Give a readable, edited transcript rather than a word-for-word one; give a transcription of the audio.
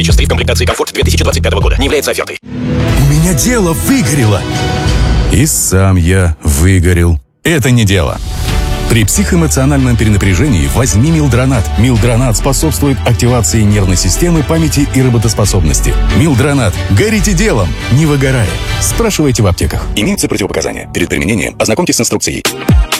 В комплектации «Комфорт» 2025 года. Не является офертой. У меня дело выгорело. И сам я выгорел. Это не дело. При психоэмоциональном перенапряжении возьми Милдронат. Милдронат способствует активации нервной системы, памяти и работоспособности. Милдронат. Горите делом, не выгорая. Спрашивайте в аптеках. Имеются противопоказания. Перед применением ознакомьтесь с инструкцией.